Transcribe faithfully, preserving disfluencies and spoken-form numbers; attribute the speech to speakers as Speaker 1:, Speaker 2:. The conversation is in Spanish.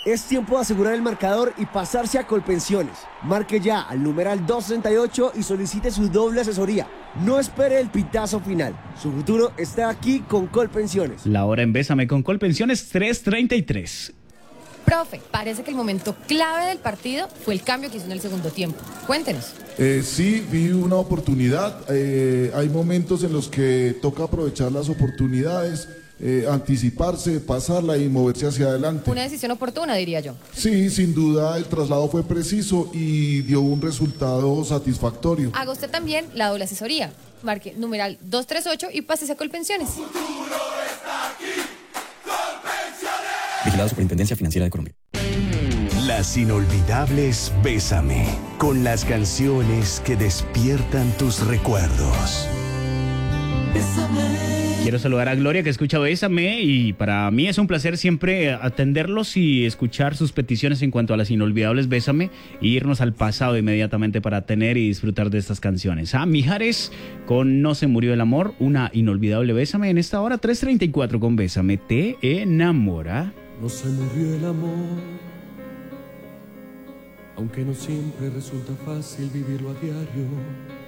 Speaker 1: Es tiempo de asegurar el marcador y pasarse a Colpensiones. Marque ya al numeral doscientos sesenta y ocho y solicite su doble asesoría. No espere el pitazo final. Su futuro está aquí con Colpensiones.
Speaker 2: La hora en Bésame con Colpensiones, tres treinta y tres.
Speaker 3: Profe, parece que el momento clave del partido fue el cambio que hizo en el segundo tiempo. Cuéntenos.
Speaker 4: Eh, sí, vi una oportunidad. Eh, hay momentos en los que toca aprovechar las oportunidades. Eh, anticiparse, pasarla y moverse hacia adelante.
Speaker 3: Una decisión oportuna, diría yo.
Speaker 4: Sí, sin duda el traslado fue preciso y dio un resultado satisfactorio.
Speaker 3: Haga usted también la doble asesoría. Marque numeral doscientos treinta y ocho y pásese a Colpensiones.
Speaker 5: Vigilado Superintendencia Financiera de Colombia.
Speaker 6: Las inolvidables Bésame, con las canciones que despiertan tus recuerdos.
Speaker 2: Bésame. Quiero saludar a Gloria que escucha Bésame y para mí es un placer siempre atenderlos y escuchar sus peticiones en cuanto a las inolvidables Bésame e irnos al pasado inmediatamente para tener y disfrutar de estas canciones. Ah, Mijares con No se murió el amor, una inolvidable Bésame en esta hora tres treinta y cuatro con Bésame, te enamora.
Speaker 7: No se murió el amor, aunque no siempre resulta fácil vivirlo a diario.